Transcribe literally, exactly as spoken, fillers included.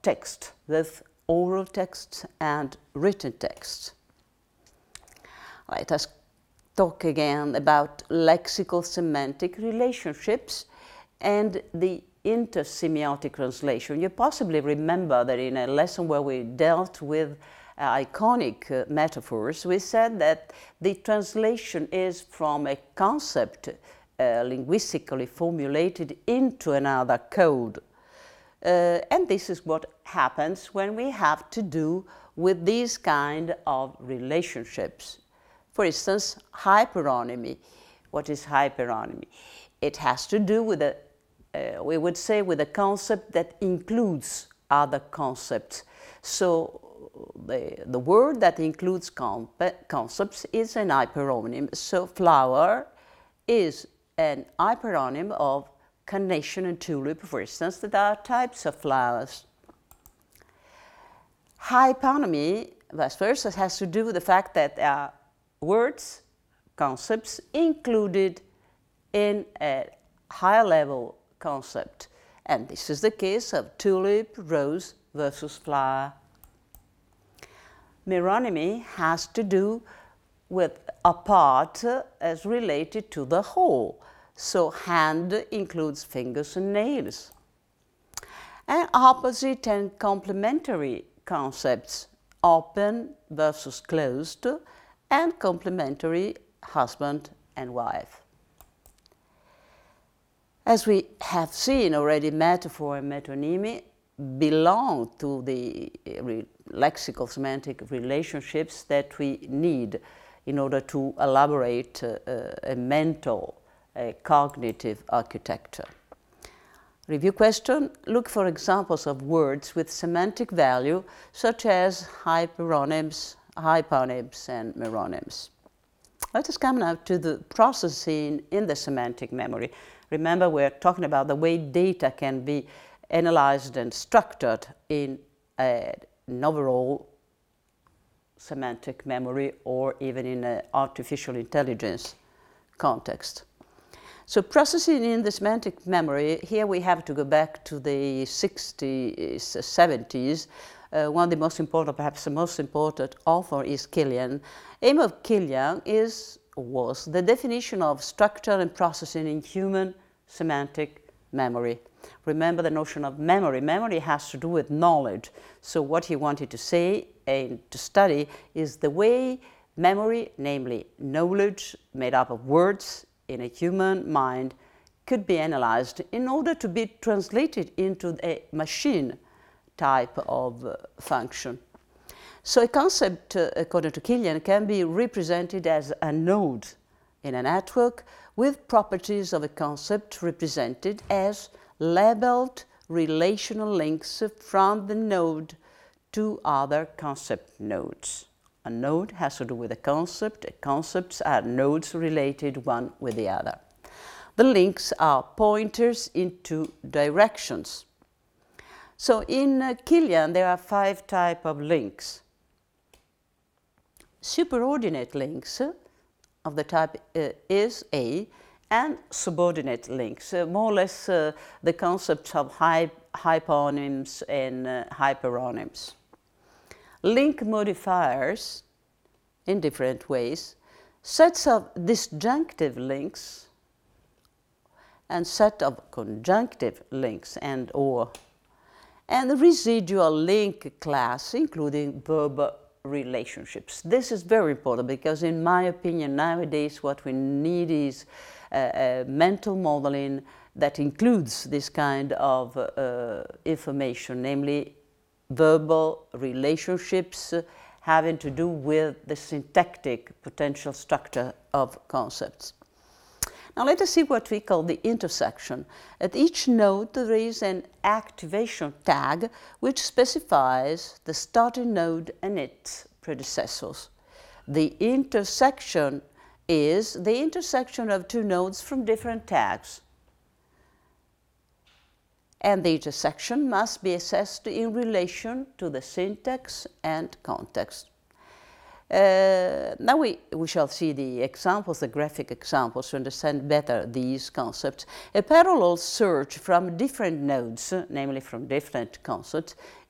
text, both oral text and written text. Let us talk again about lexical semantic relationships and the intersemiotic translation. You possibly remember that in a lesson where we dealt with uh, iconic uh, metaphors, we said that the translation is from a concept uh, linguistically formulated into another code. Uh, and this is what happens when we have to do with these kind of relationships. For instance, hyperonymy. What is hyperonymy? It has to do with a, uh, we would say, with a concept that includes other concepts. So the, the word that includes concepts is an hyperonym. So flower is an hyperonym of carnation and tulip, for instance, that are types of flowers. Hyponymy, vice versa, has to do with the fact that there are words, concepts included in a higher level concept. And this is the case of tulip, rose versus flower. Meronymy has to do with a part as related to the whole. So hand includes fingers and nails. And opposite and complementary concepts, open versus closed, and complementary husband and wife. As we have seen already, metaphor and metonymy belong to the lexical semantic relationships that we need in order to elaborate uh, a mental, a cognitive architecture. Review question: look for examples of words with semantic value, such as hyperonyms, hyponyms, and meronyms. Let us come now to the processing in the semantic memory. Remember, we're talking about the way data can be analyzed and structured in a, an overall semantic memory or even in an artificial intelligence context. So processing in the semantic memory, here we have to go back to the sixties, seventies. Uh, one of the most important, perhaps the most important author is Killian. Aim of Killian is, was the definition of structure and processing in human semantic memory. Remember the notion of memory. Memory has to do with knowledge. So what he wanted to say and to study is the way memory, namely knowledge made up of words in a human mind, could be analyzed in order to be translated into a machine type of uh, function. So a concept, uh, according to Killian, can be represented as a node in a network with properties of a concept represented as labeled relational links from the node to other concept nodes. A node has to do with a concept. Concepts are nodes related one with the other. The links are pointers into directions. So in uh, Killian, there are five types of links. Superordinate links uh, of the type uh, is A, and subordinate links, uh, more or less uh, the concepts of hy hyponyms and uh, hyperonyms. Link modifiers in different ways, sets of disjunctive links and set of conjunctive links and or, and the residual link class including verbal relationships. This is very important because in my opinion nowadays what we need is uh, mental modeling that includes this kind of uh, information, namely verbal relationships uh, having to do with the syntactic potential structure of concepts. Now let us see what we call the intersection. At each node there is an activation tag which specifies the starting node and its predecessors. The intersection is the intersection of two nodes from different tags. And the intersection must be assessed in relation to the syntax and context. Uh, now we, we shall see the examples, the graphic examples, to understand better these concepts. A parallel search from different nodes, namely from different concepts,